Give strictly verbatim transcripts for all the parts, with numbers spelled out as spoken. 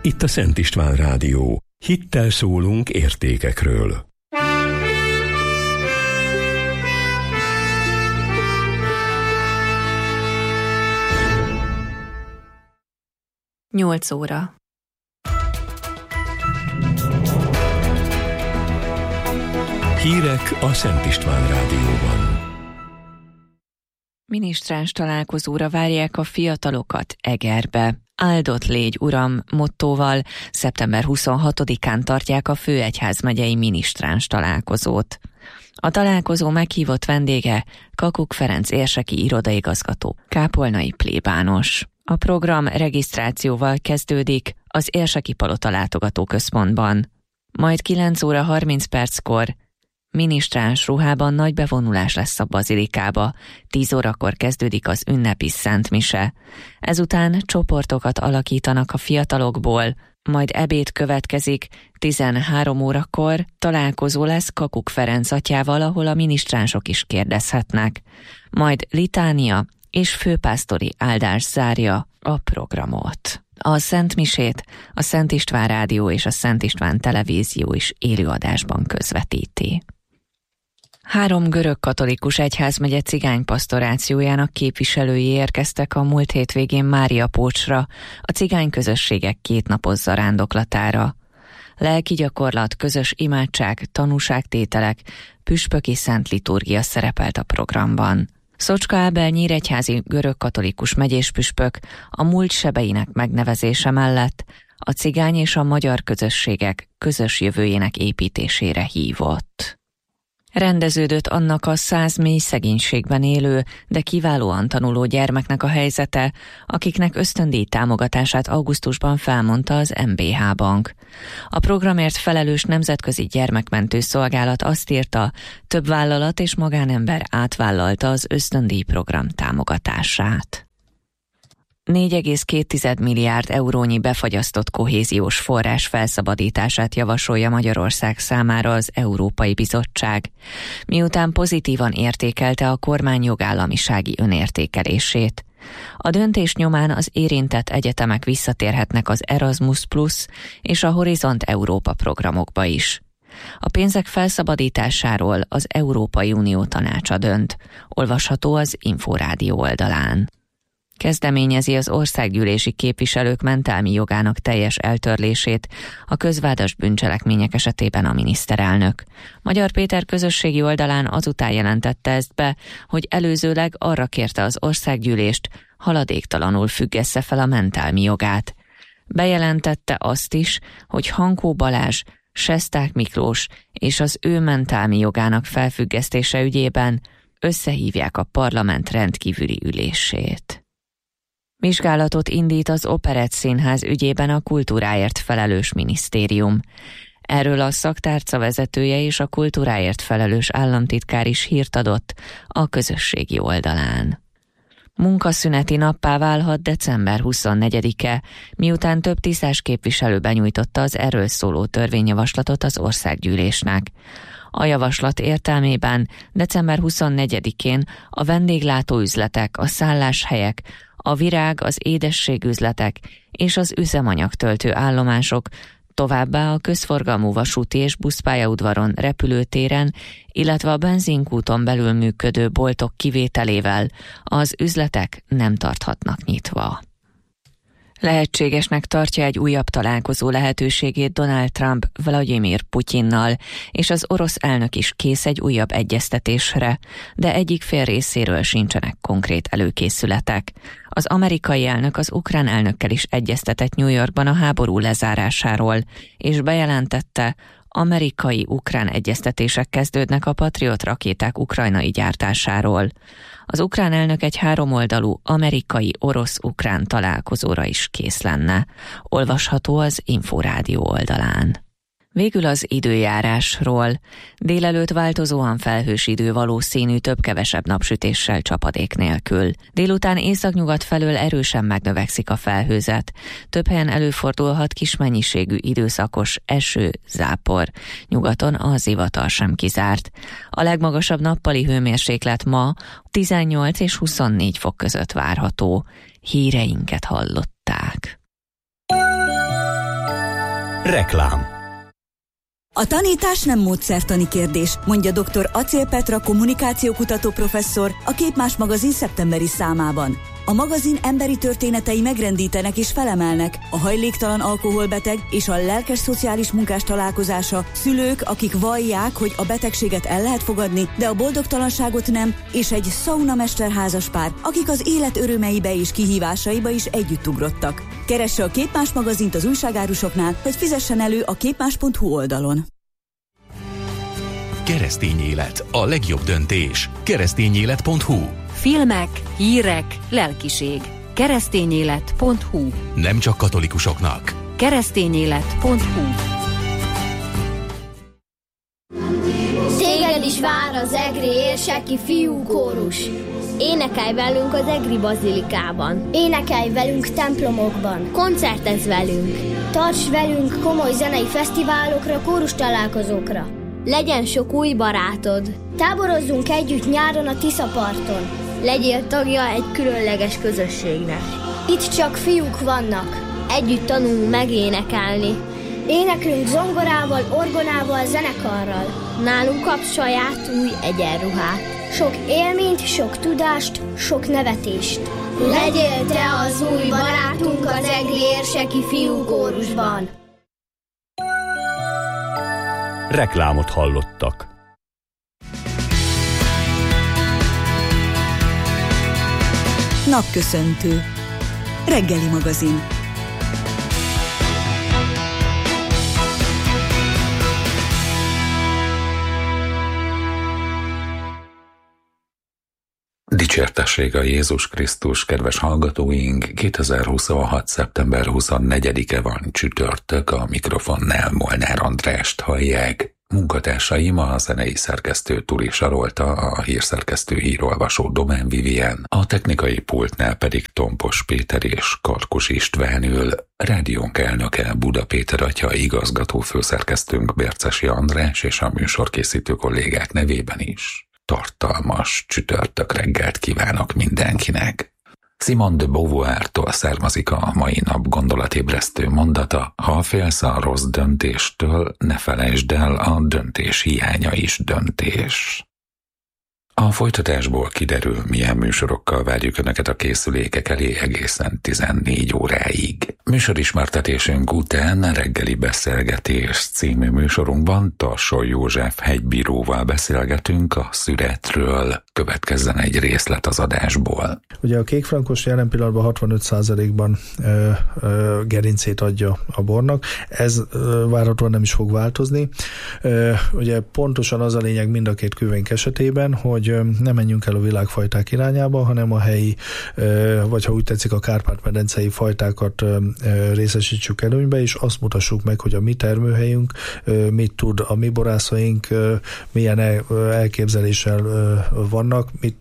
itt a Szent István Rádió. Hittel szólunk értékekről. Nyolc óra. Hírek a Szent István Rádióban. Minisztráns találkozóra várják a fiatalokat Egerbe. Áldott légy, Uram mottóval szeptember huszonhatodikán tartják a főegyházmegyei minisztráns találkozót. A találkozó meghívott vendége Kakuk Ferenc érseki irodaigazgató, kápolnai plébános. A program regisztrációval kezdődik az Érseki Palota látogatóközpontban. Majd kilenc óra harminc perckor minisztráns ruhában nagy bevonulás lesz a bazilikába, tíz órakor kezdődik az ünnepi szentmise. Ezután csoportokat alakítanak a fiatalokból, majd ebéd következik, tizenhárom órakor találkozó lesz Kakuk Ferenc atyával, ahol a minisztránsok is kérdezhetnek. Majd litánia és főpásztori áldás zárja a programot. A szentmisét a Szent István Rádió és a Szent István Televízió is élőadásban közvetíti. Három görög katolikus egyházmegye cigánypasztorációjának képviselői érkeztek a múlt hétvégén Máriapócsra, a cigány közösségek kétnapos zarándoklatára. Lelki gyakorlat, közös imádság, tanúságtételek, püspöki szent liturgia szerepelt a programban. Szocska Ábel nyíregyházi görögkatolikus megyéspüspök a múlt sebeinek megnevezése mellett a cigány és a magyar közösségek közös jövőjének építésére hívott. Rendeződött annak a száz mély szegénységben élő, de kiválóan tanuló gyermeknek a helyzete, akiknek ösztöndíj támogatását augusztusban felmondta az em bé há Bank. A programért felelős nemzetközi gyermekmentő szolgálat azt írta, több vállalat és magánember átvállalta az ösztöndíj program támogatását. négy egész két milliárd eurónyi befagyasztott kohéziós forrás felszabadítását javasolja Magyarország számára az Európai Bizottság, miután pozitívan értékelte a kormány jogállamisági önértékelését. A döntés nyomán az érintett egyetemek visszatérhetnek az Erasmus Plus és a Horizont Európa programokba is. A pénzek felszabadításáról az Európai Unió tanácsa dönt, olvasható az Inforádió oldalán. Kezdeményezi az országgyűlési képviselők mentelmi jogának teljes eltörlését a közvádas bűncselekmények esetében a miniszterelnök. Magyar Péter közösségi oldalán azután jelentette ezt be, hogy előzőleg arra kérte az országgyűlést, haladéktalanul függesse fel a mentelmi jogát. Bejelentette azt is, hogy Hankó Balázs, Sesták Miklós és az ő mentelmi jogának felfüggesztése ügyében összehívják a parlament rendkívüli ülését. Vizsgálatot indít az Operett Színház ügyében a kultúráért felelős minisztérium. Erről a szaktárca vezetője és a kultúráért felelős államtitkár is hírt adott a közösségi oldalán. Munkaszüneti nappá válhat december huszonnegyedike, miután több tisztás képviselő benyújtotta az erről szóló törvényjavaslatot az országgyűlésnek. A javaslat értelmében december huszonnegyedikén a vendéglátóüzletek, a szálláshelyek, a virág, az édességüzletek és az üzemanyagtöltő állomások, továbbá a közforgalmú vasúti és buszpályaudvaron, repülőtéren, illetve a benzinkúton belül működő boltok kivételével az üzletek nem tarthatnak nyitva. Lehetségesnek tartja egy újabb találkozó lehetőségét Donald Trump Vladimir Putyinnal, és az orosz elnök is kész egy újabb egyeztetésre, de egyik fél részéről sincsenek konkrét előkészületek. Az amerikai elnök az ukrán elnökkel is egyeztetett New Yorkban a háború lezárásáról, és bejelentette, amerikai-ukrán egyeztetések kezdődnek a Patriot rakéták ukrajnai gyártásáról. Az ukrán elnök egy háromoldalú amerikai-orosz-ukrán találkozóra is kész lenne. Olvasható az Inforádió oldalán. Végül az időjárásról. Délelőtt változóan felhős idő, valószínű több-kevesebb napsütéssel, csapadék nélkül. Délután északnyugat felől erősen megnövekszik a felhőzet. Több helyen előfordulhat kis mennyiségű időszakos eső, zápor. Nyugaton a zivatar sem kizárt. A legmagasabb nappali hőmérséklet ma tizennyolc és huszonnégy fok között várható. Híreinket hallották. Reklám. A tanítás nem módszertani kérdés, mondja dr. Acél Petra kommunikációkutató professzor a Képmás magazin szeptemberi számában. A magazin emberi történetei megrendítenek és felemelnek, a hajléktalan alkoholbeteg és a lelkes szociális munkás találkozása, szülők, akik vallják, hogy a betegséget el lehet fogadni, de a boldogtalanságot nem, és egy szaunamester házaspár, akik az élet örömeibe és kihívásaiba is együtt ugrottak. Keresse a Képmás magazint az újságárusoknál, vagy fizessen elő a képmás pont hu oldalon. Keresztény élet, a legjobb döntés. keresztényélet pont hu. Filmek, hírek, lelkiség. keresztényélet pont hu. Nem csak katolikusoknak. keresztényélet pont hu. Téged is vár az egri érseki fiúkórus. Énekelj velünk az egri bazilikában. Énekelj velünk templomokban. Koncertezz velünk. Tarts velünk komoly zenei fesztiválokra, kórus találkozókra. Legyen sok új barátod. Táborozzunk együtt nyáron a Tiszaparton. Legyél tagja egy különleges közösségnek. Itt csak fiúk vannak. Együtt tanulunk megénekelni. Éneklünk zongorával, orgonával, zenekarral. Nálunk kapsz saját új egyenruhát. Sok élményt, sok tudást, sok nevetést. Legyél te az új barátunk az egri érseki fiúkórusban. Reklámot hallottak. Napköszöntő. Reggeli magazin. Dicsértessége a Jézus Krisztus, kedves hallgatóink! kétezer-huszonhat. szeptember huszonnegyedike van, csütörtök, a mikrofonnál Molnár Andrást hallják. Munkatársaim a zenei szerkesztő Turi Sarolta, a hírszerkesztő hírolvasó Domán Vivien, a technikai pultnál pedig Tompos Péter és Karkus István ül, rádiónk elnöke Buda Péter atya, igazgató főszerkesztőnk Bércesi András és a műsorkészítő kollégák nevében is tartalmas csütörtök reggelt kívánok mindenkinek. Simone de Beauvoir-tól származik a mai nap gondolatébresztő mondata: ha félsz a rossz döntéstől, ne felejtsd el, a döntés hiánya is döntés. A folytatásból kiderül, milyen műsorokkal várjuk Önöket a készülékek elé egészen tizennégy óráig. Műsorismertetésünk után reggeli beszélgetés című műsorunkban Tarsó József hegybíróval beszélgetünk a szüretről. Következzen egy részlet az adásból. Ugye a kékfrankos jelen pillanatban hatvanöt százalékban ö, ö, gerincét adja a bornak. Ez ö, várhatóan nem is fog változni. Ö, ugye pontosan az a lényeg mind a két küvénk esetében, hogy ne menjünk el a világfajták irányába, hanem a helyi, vagy ha úgy tetszik, a Kárpát-medencei fajtákat részesítsük előnybe, és azt mutassuk meg, hogy a mi termőhelyünk mit tud, a mi borászaink milyen elképzeléssel vannak, mit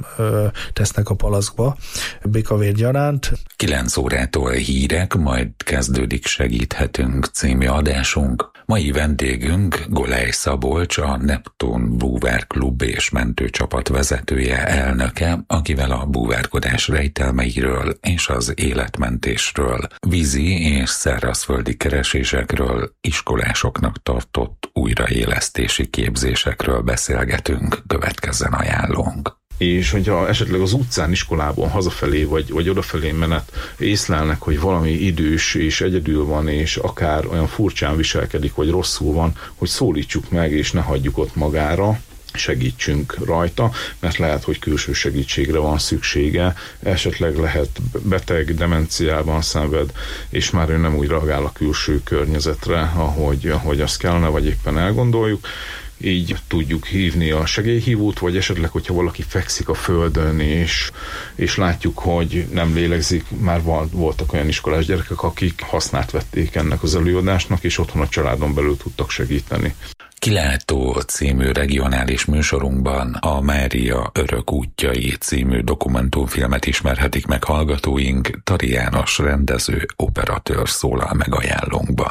tesznek a palackba, békavér gyaránt. kilenc órától hírek, majd kezdődik Segíthetünk című adásunk. Mai vendégünk Golej Szabolcs, a Neptun Búvár Klub és mentőcsapat vezetője, elnöke, akivel a búvárkodás rejtelmeiről és az életmentésről, vízi és szárazföldi keresésekről, iskolásoknak tartott újraélesztési képzésekről beszélgetünk. Következzen ajánlónk. És hogyha esetleg az utcán, iskolában hazafelé vagy, vagy odafelé menet észlelnek, hogy valami idős és egyedül van, és akár olyan furcsán viselkedik, vagy rosszul van, hogy szólítsuk meg, és ne hagyjuk ott magára, segítsünk rajta, mert lehet, hogy külső segítségre van szüksége, esetleg lehet beteg, demenciában szenved, és már ő nem úgy reagál a külső környezetre, ahogy, ahogy azt kellene, vagy éppen elgondoljuk. Így tudjuk hívni a segélyhívót, vagy esetleg, hogyha valaki fekszik a földön, és, és látjuk, hogy nem lélegzik, már voltak olyan iskolás gyerekek, akik hasznát vették ennek az előadásnak, és otthon a családon belül tudtak segíteni. Kilátó című regionális műsorunkban a Mária örök útjai című dokumentumfilmet ismerhetik meg hallgatóink. Tari János rendező, operatőr szólal meg ajánlónkban.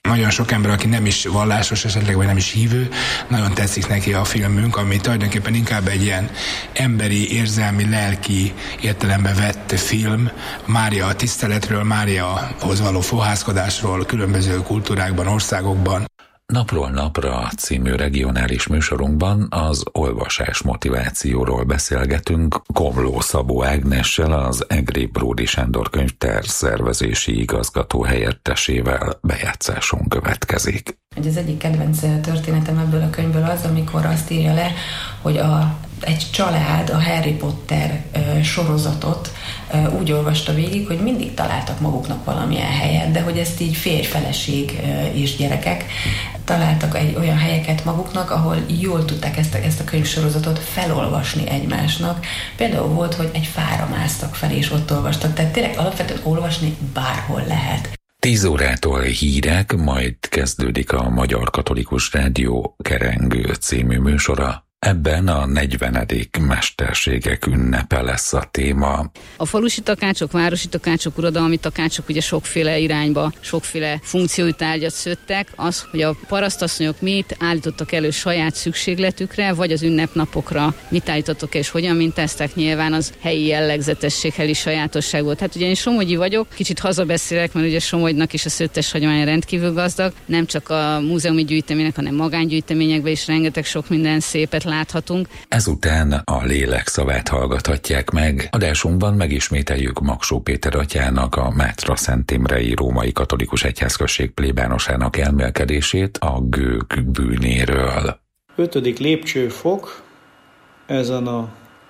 Nagyon sok ember, aki nem is vallásos esetleg, vagy nem is hívő, nagyon tetszik neki a filmünk, ami tulajdonképpen inkább egy ilyen emberi, érzelmi, lelki értelembe vett film. Mária a tiszteletről, Máriahoz való fohászkodásról, különböző kultúrákban, országokban. Napról napra című regionális műsorunkban az olvasás motivációról beszélgetünk Komló Szabó Ágnessel, az Egri Bródi Sándor könyvtár szervezési igazgató helyettesével. Bejátszásunk következik. Az egyik kedvenc történetem ebből a könyvből az, amikor azt írja le, hogy a, egy család a Harry Potter uh, sorozatot uh, úgy olvasta végig, hogy mindig találtak maguknak valamilyen helyet, de hogy ezt így férj, feleség uh, és gyerekek találtak egy olyan helyeket maguknak, ahol jól tudták ezt a, ezt a könyvsorozatot felolvasni egymásnak. Például volt, hogy egy fára másztak fel és ott olvastak, tehát tényleg alapvetően olvasni bárhol lehet. Tíz órától hírek, majd kezdődik a Magyar Katolikus Rádió Kerengő című műsora. Ebben a negyvenedik mesterségek ünnepe lesz a téma. A falusi takácsok, városi takácsok, uradalmi takácsok ugye sokféle irányba, sokféle funkciói tárgyat szőttek. Az, hogy a parasztasszonyok mit állítottak elő saját szükségletükre, vagy az ünnepnapokra mit állítottak és hogyan mintázták, nyilván az helyi jellegzetesség, helyi sajátosság volt. Hát ugye én somogyi vagyok, kicsit hazabeszélek, mert ugye Somogynak is a szőttes hagyománya rendkívül gazdag, nem csak a múzeumi gyűjtemények, hanem magángyűjteményekben is rengeteg sok minden szépet láthatunk. Ezután a lélek szavát hallgathatják meg. Adásunkban megismételjük Magsó Péter atyának, a Mátra Szent Imrei Római Katolikus Egyházközség plébánosának elmélkedését a gőg bűnéről. Ötödik lépcsőfok, ezen a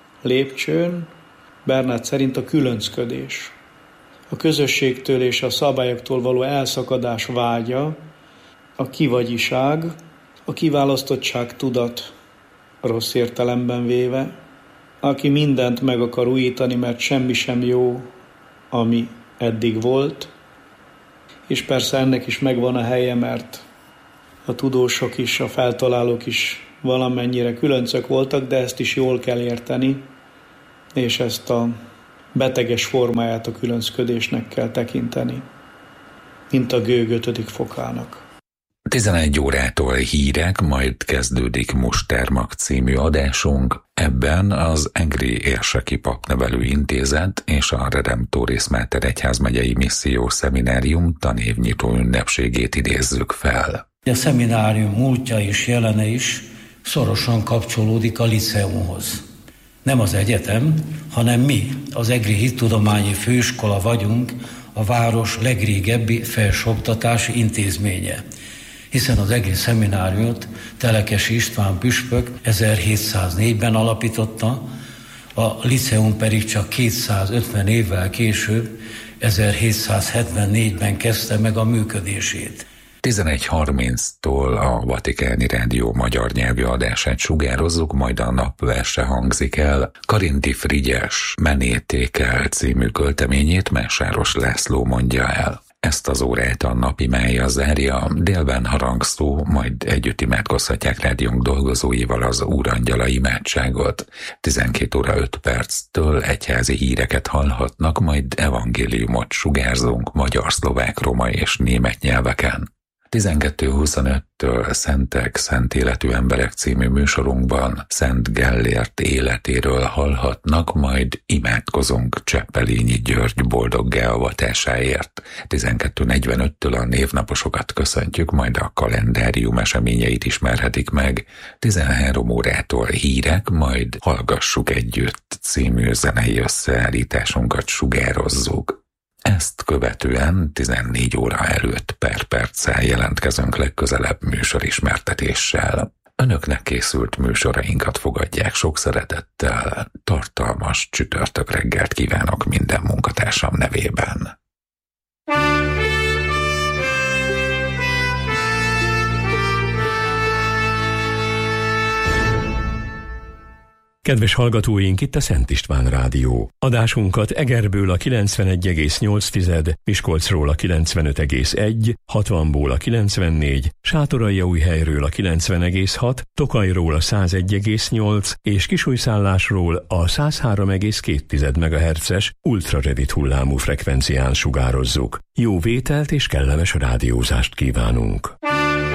lépcsőn Bernát szerint a különcködés. A közösségtől és a szabályoktól való elszakadás vágya, a kivagyiság, a kiválasztottság tudat, rossz értelemben véve, aki mindent meg akar újítani, mert semmi sem jó, ami eddig volt, és persze ennek is megvan a helye, mert a tudósok is, a feltalálók is valamennyire különcök voltak, de ezt is jól kell érteni, és ezt a beteges formáját a különcködésnek kell tekinteni, mint a gőg ötödik fokának. tizenegy órától hírek, majd kezdődik Mustermag című adásunk. Ebben az Egri Érseki Papnevelő Intézet és a Redemptoris Mater egyházmegyei misszió szeminárium tanévnyitó ünnepségét idézzük fel. A szeminárium múltja és jelene is szorosan kapcsolódik a liceumhoz. Nem az egyetem, hanem mi, az Egri Hittudományi Főiskola vagyunk a város legrégebbi felsőoktatási intézménye, hiszen az egri szemináriumot Telekesi István püspök ezerhétszáznégyben alapította, a liceum pedig csak kétszázötven évvel később, ezerhétszázhetvennégyben kezdte meg a működését. tizenegy harminctól a Vatikáni Rádió magyar nyelvű adását sugározzuk, majd a napverse hangzik el. Karinti Frigyes Menétékel című költeményét Mészáros László mondja el. Ezt az órát a napi mája zárja, délben harangszó, majd együtt imádkozhatják rádiónk dolgozóival az Úrangyala imádságot. tizenkét óra öt perctől egyházi híreket hallhatnak, majd evangéliumot sugárzunk magyar, szlovák, roma és német nyelveken. tizenkettő huszonöttől Szentek, Szent Életű Emberek című műsorunkban Szent Gellért életéről hallhatnak, majd imádkozunk Cseppelényi György boldoggá avatásáért. tizenkettő negyvenöttől a névnaposokat köszöntjük, majd a kalendárium eseményeit ismerhetik meg. tizenhárom órától hírek, majd Hallgassuk együtt című zenei összeállításunkat sugározzuk. Ezt követően tizennégy óra előtt per perccel jelentkezünk legközelebb műsorismertetéssel. Önöknek készült műsorainkat fogadják sok szeretettel, tartalmas csütörtök reggelt kívánok minden munkatársam nevében. Kedves hallgatóink, itt a Szent István Rádió. Adásunkat Egerből a kilencvenegy egész nyolc, Miskolcról a kilencvenöt egész egy, hatvanból a kilencvennégy, Sátoraljaújhelyről a kilencven egész hat, Tokajról a százegy egész nyolc és Kisújszállásról a száz három egész két megahertzes ultrarövid hullámú frekvencián sugározzuk. Jó vételt és kellemes rádiózást kívánunk!